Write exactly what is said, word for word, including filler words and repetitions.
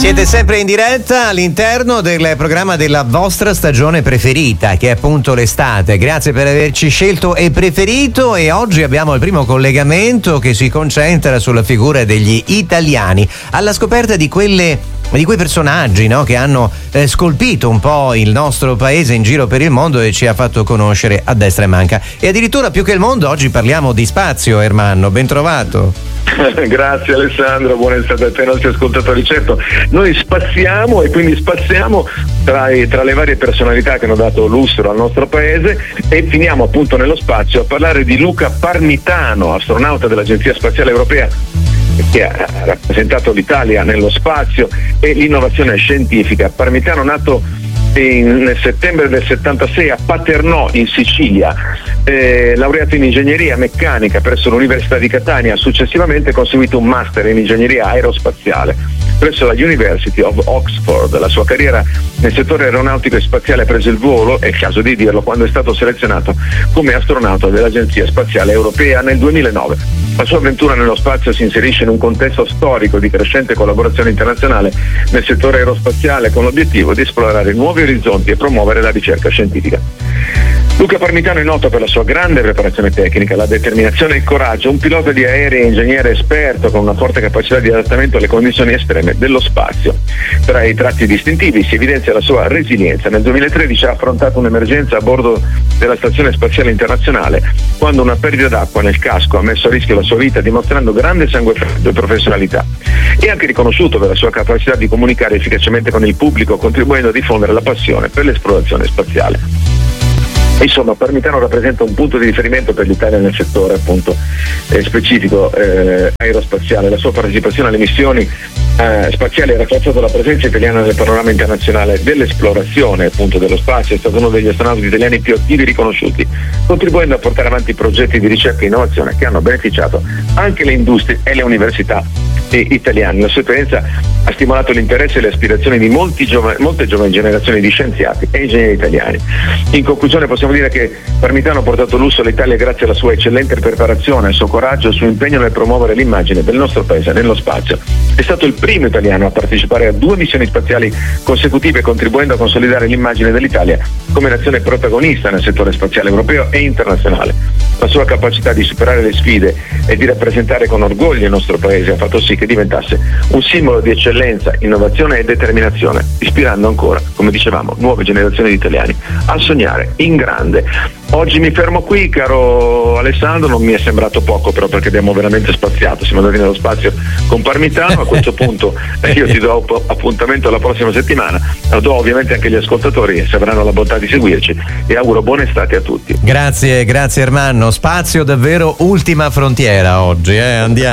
Siete sempre in diretta all'interno del programma della vostra stagione preferita, che è appunto l'estate. Grazie per averci scelto e preferito, e oggi abbiamo il primo collegamento che si concentra sulla figura degli italiani, alla scoperta di quelle di quei personaggi, no, che hanno eh, scolpito un po' il nostro paese in giro per il mondo e ci ha fatto conoscere a destra e manca. E addirittura più che il mondo, oggi parliamo di spazio, Ermanno, ben trovato. Grazie Alessandro, buona estate a te e ai nostri ascoltatori. Certo, noi spaziamo e quindi spaziamo tra, i, tra le varie personalità che hanno dato lustro al nostro paese, e finiamo appunto nello spazio a parlare di Luca Parmitano, astronauta dell'Agenzia Spaziale Europea, che ha rappresentato l'Italia nello spazio e l'innovazione scientifica. Parmitano, nato in, nel settembre del settantasei a Paternò in Sicilia, eh, laureato in ingegneria meccanica presso l'Università di Catania, ha successivamente conseguito un master in ingegneria aerospaziale presso la University of Oxford. La sua carriera nel settore aeronautico e spaziale ha preso il volo, è il caso di dirlo, quando è stato selezionato come astronauta dell'Agenzia Spaziale Europea nel duemilanove. La sua avventura nello spazio si inserisce in un contesto storico di crescente collaborazione internazionale nel settore aerospaziale, con l'obiettivo di esplorare nuovi orizzonti e promuovere la ricerca scientifica. Luca Parmitano è noto per la sua grande preparazione tecnica, la determinazione e il coraggio, un pilota di aerei e ingegnere esperto con una forte capacità di adattamento alle condizioni estreme dello spazio. Tra i tratti distintivi si evidenzia la sua resilienza. Nel duemilatredici ha affrontato un'emergenza a bordo della Stazione Spaziale Internazionale, quando una perdita d'acqua nel casco ha messo a rischio la sua vita, dimostrando grande sangue freddo e professionalità. È anche riconosciuto per la sua capacità di comunicare efficacemente con il pubblico, contribuendo a diffondere la passione per l'esplorazione spaziale. Insomma, Parmitano rappresenta un punto di riferimento per l'Italia nel settore appunto eh, specifico eh, aerospaziale. La sua partecipazione alle missioni eh, spaziali ha rafforzato la presenza italiana nel panorama internazionale dell'esplorazione appunto dello spazio. È stato uno degli astronauti italiani più attivi e riconosciuti, contribuendo a portare avanti progetti di ricerca e innovazione che hanno beneficiato anche le industrie e le università italiane. La sua esperienza ha stimolato l'interesse e le aspirazioni di molti giova- molte giovani generazioni di scienziati e ingegneri italiani. In conclusione possiamo dire che Parmitano ha portato lusso all'Italia grazie alla sua eccellente preparazione, al suo coraggio e al suo impegno nel promuovere l'immagine del nostro paese nello spazio. È stato il primo italiano a partecipare a due missioni spaziali consecutive, contribuendo a consolidare l'immagine dell'Italia come nazione protagonista nel settore spaziale europeo e internazionale. La sua capacità di superare le sfide e di rappresentare con orgoglio il nostro paese ha fatto sì che diventasse un simbolo di eccellenza, innovazione e determinazione, ispirando ancora, come dicevamo, nuove generazioni di italiani a sognare in grande. Oggi mi fermo qui, caro Alessandro, non mi è sembrato poco però, perché abbiamo veramente spaziato, siamo andati nello spazio con Parmitano. A questo punto io ti do appuntamento la prossima settimana, lo do ovviamente anche agli ascoltatori se avranno la bontà di seguirci, e auguro buona estate a tutti. Grazie, grazie Ermanno. Spazio davvero ultima frontiera oggi, eh? Andiamo.